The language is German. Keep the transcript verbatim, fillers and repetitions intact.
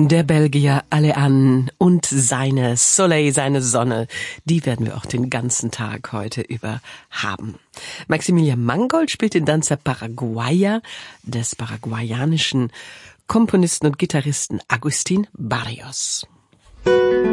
Der Belgier Alean und seine Soleil, seine Sonne, die werden wir auch den ganzen Tag heute über haben. Maximilian Mangold spielt den Danza Paraguaya des paraguayanischen Komponisten und Gitarristen Agustín Barrios.